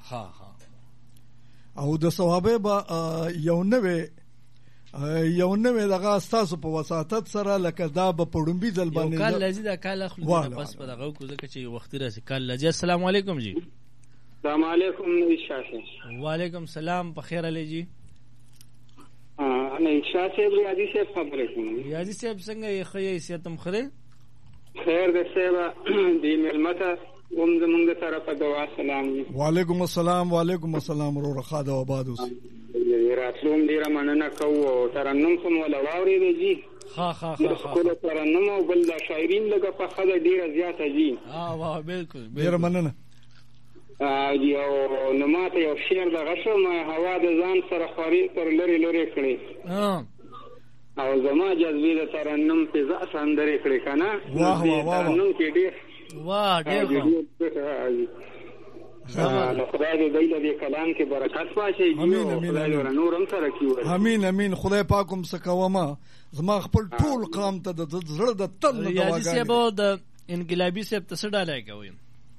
ها ها. او د ثوابه به یو نوې دغه ستاسو په وساتت سره لکه دا به پړمبي ځل باندې یو کال لذي دا کال اخلو بس په دغه کو ځکه چې وختي راځي کال لذي. السلام علیکم جی. السلام علیکم نشاشه. وعلیکم السلام په خیر علی جی. انا نشاشه ریاضی سے خبرې کوم. ریاضی صاحب څنګه یې خې سیتم خره خیر ده سیبا دی ملمته زمونږ طرفه دعا سلام. وعلیکم السلام. وعلیکم السلام ورو خاده و آباد اوس. راتلوم ډیره مننه کوو. ترنم کوم ولا واورې دی. ها ها ها. خپل ترنم او بل شاعرین لګه په خله ډیره زیاته دي. واه بالکل ډیره مننه. یو نماته یو شعر د غشم هوا د ځان سره خوري تر لری کړي. او زما جذبې د ترنم په ځا سندرې کړې کنه. واه واه واه. ترنم کې ډیر واه ډیر خدای دې دې کلام کې برکت واچي. خدای دې نورم سره کیږي. امين امين. خدای پاکم سکوما زما خپل ټول قام ته د زړه د تل نه دواګانې. یادي سبا د انقلابي سب تسډاله کوي.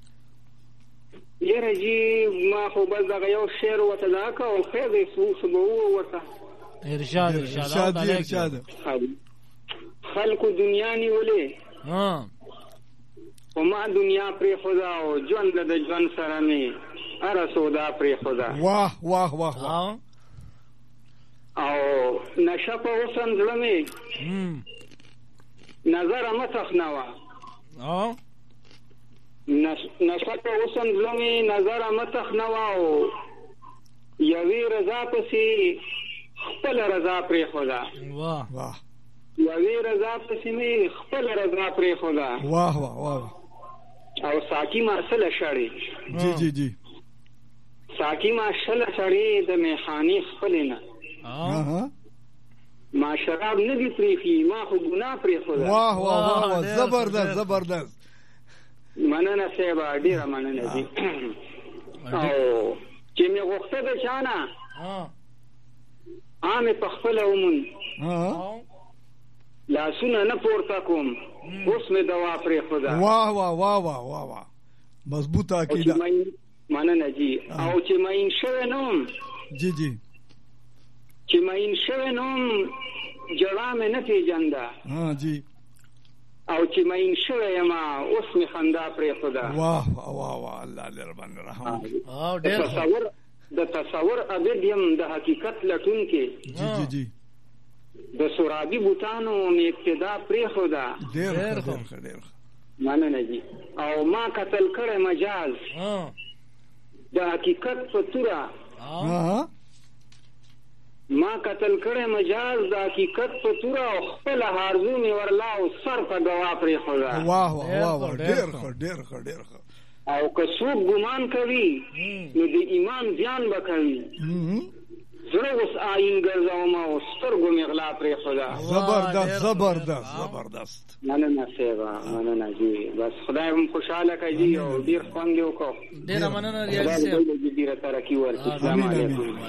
یره جی ما خو بس دغه یو شعر وته دا کو خیر دې سو ورته ارشاد خلق دنیا نیولې او ما دنیا پر خدا او ژوند د ژوند سره می اره سودا پر خدا. واه واه واه. او نشه په حسن ظلمي نظر متخنوا. نشه په حسن ظلمي نظر متخنوا او یوی رضا پسی خپل رضا پر خدا. واه واه. یوی رضا پسی می خپل رضا پر خدا. واه واه واه. او ساکی مارسل شړی. جی جی جی. ساکی مارسل شړی د میخانی خپلنا. ما شراب نه دی پریخي ما خو ګناه پری خدا. واه واه واه. زبردست زبردست. مننه سیبا ډیره مننه دي. او چې می غوښته د چانه عامه په خپل ومن لاسونه نه پورته کوم اوس می دوا پری خدا. واه واه واه واه واه. مضبوطه عقیده. مننه جی. او چې ماین شوه نوم. جی جی. چې ماین شوه نوم جړا مې نه پیژنده. جی. او چې ماین شوه ما اوس می خندا پری خدا. واه واه واه. الله دې رحم رحم. ډېر د تصور ابدیم د حقیقت لټون کې. جی جی جی. د سورابي بوتانو می ابتدا پری خدا. ډېر مننه جی. او ما قتل کړه مجاز د حقیقت په توره. ما قتل کړه مجاز د حقیقت په توره او خپل هارزو می ورلا او سر په دوا پری خدا. واه واه واه. ډېر او که څوک ګمان کوي نو د ایمان زیان وکوي. زړه اوس آئین ګرځوم او سترګو مې غلا پرې خدا. زبردست. مننه سیبا مننه جی. بس خدای هم خوشاله کړي او ډیر خوند وکړو. ډیر مننه ریاضي صاحب. ډیر ترقی ورکړي. السلام علیکم.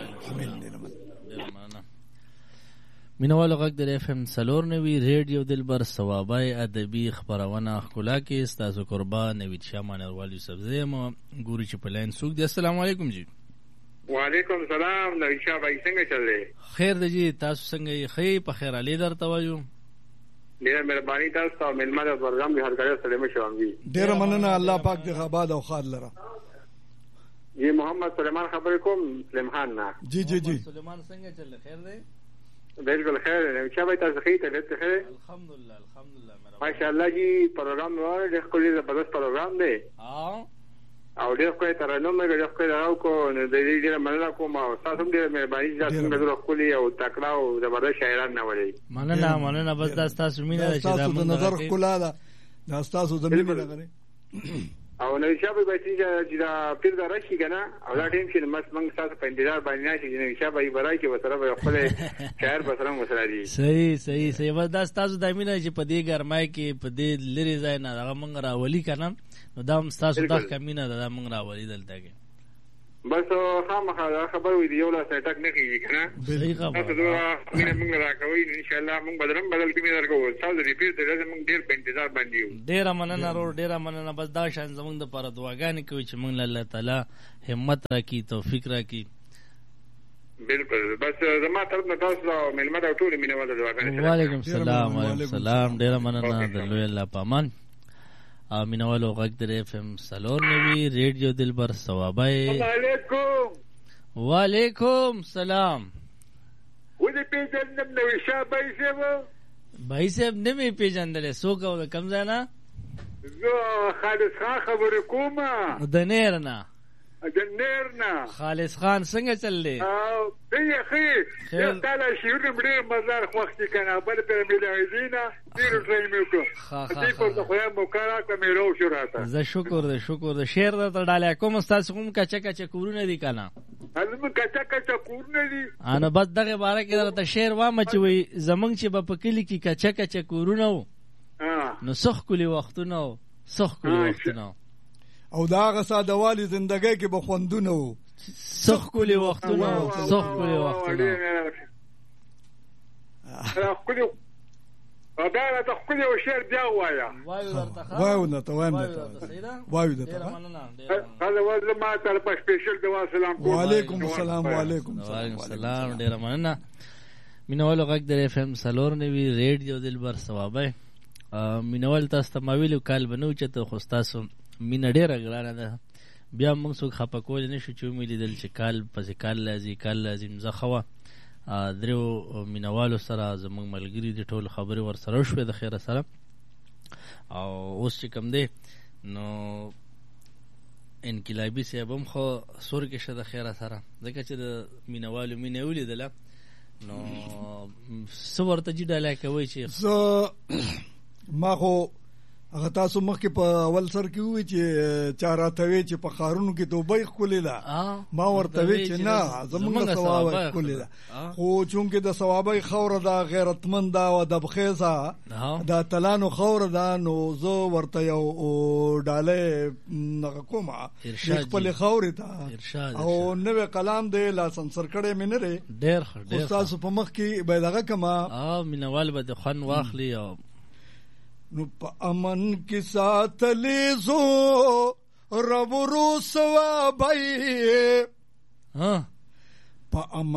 مینوالو غږ د اف ام 94 ریډیو دلبر ثوابای ادبي خبرونه خلا کې استاسو قربان نوید شامان اوروالی یوسف زم ګوري چې په لاین سوق دي. السلام علیکم جی. وعلیکم السلام نوید شاه بھائی څنګه چل رہے؟ خیر دی جی. تاسو څنګه یې؟ خې په خیر علي درته وایو. ډیره مهرباني تاسو او ملما د پروګرام به هر کله سره مې شوامږي. ډیره مننه. الله پاک دې آباد او خاد لره. جی محمد سلیمان خبرې کوم سلیمان نه. جی جی جی. سلیمان څنګه چل خیر دی؟ بالکل خیر. نوید شاه بھائی تاسو ښه طبیعت خیر؟ الحمدلله ماشاءالله جی. پروګرام واره ډېر ښکلی زبردست پروګرام دی. او ډېر ښکلی ترنم یې ډېر ښکلی راو کو. نو د دې ډېره مننه کوم او تاسو هم ډېره مهرباني چې تاسو ډېر ښکلي او تکړه او زبردست شاعران نه ولې. مننه. بس دا تاسو مینه ده چې دا موږ نظر ښکلا ده. دا تاسو زمینه لګره. او نوید شاه بھائی چې دا پیر دا راشي کنه او دا ټیم چې موږ تاسو په انتظار باندې نشي. نوید شاه بھائی برای کې وسره به خپل شاعر بسره مسره دي. صحیح. بس دا تاسو د مینه چې په دې ګرمای کې په دې لری ځای نه هغه موږ راولي کنه نو دا تاسو د کمینه دا موږ راولي دلته کې. بس خامخا خبر وي دی یو لا سټک نه کیږي کنه صحیح خبره موږ راکوي ان شاء الله موږ بدل کې درکو تاسو ریپیټ درته موږ ډیر په انتظار باندې یو. ډیره مننه ورور، ډیره مننه. بس دا شان زموږ د پاره دعاګانې کوي چې موږ الله تعالی همت راکړي، توفیق راکړي. بالکل. بس زما طرف نه تاسو ملمت او ټول مینواله دعاګانې. وعلیکم السلام. وعلیکم السلام. ډیره مننه د لوی الله پامان. مینوالو غږ در اف ام سلور نوی ریډیو دلبر ثوابای. علیکم. وعلیکم السلام. ولې پیژندم نو شابه بای صاحب نه می پیژندل څوک او کم ځای نه؟ زه خالص خان خبرې کوم د نیر نه. خالص خان څنګه چل دی؟ دی خیر تعالی شیرونه ډېر مزار خوښ کنه بل پر ملایزینا ډېر ټایم وکړو دې په خو مو کارا کومې رو شو راته. زه شکر دې شعر درته ډالې کوم. تاسو کوم کچا کورونه دي کنه؟ علم کچا کورونه دي. انا بس دغه باره کې درته شعر وامه چې وي زمونږ چې په کلی کې کچا کورونه وو نو سخ کلی وختونه او دا هغه سادهوالي زندګۍ کې به خوندونه وو. سخ کلی وختونه دا د خپل یو شعر بیا وایا. وایو درته هغه وځه ما تر په سپیشل دوا سلام کوم. وعلیکم السلام. وعلیکم السلام. ډیر مننه. مینوالو غږ در اف ام سلور نوی ریډیو دلبر ثوابای. مینوال تاسو ته ماویلو کال بنو چې ته خو تاسو مینه ډیره ګرانه ده. بیا موږ څوک خپه کول نه شو چې ومې لیدل چې کال پسې کال لازم زه خوا درو مینوالو سره زموږ ملګري دي ټول خبرې ورسره شوې د خیره سره. او اوس چې کم دی نو انقلابي صاحب هم خو سور کې شه د خیره سره ځکه چې د مینوالو مینه ولیدله نو څه ورته جي ډالۍ کوئ چې ما خو هغه تاسو مخکې په اول سر کې وی چې چا راته وی چې په ښارونو کې دوبۍ ښکلې ده. ما ورته وی چې نه زمونږ ثوابۍ ښکلې ده خو چونکې د ثوابۍ خاوره ده غیرتمند ده او دبخیزه د اتلانو خاوره ده نو زه ورته یو ډالۍ دغه کومه خپلې خاورې ته او نوی قلم دی لا سنسر کړی مې نه دی ډېر خو ستاسو په مخ کې به دغه کما مینوال به د خوند واخلي او نو په امن کې ساتلې زو رب رو ثوابای په امن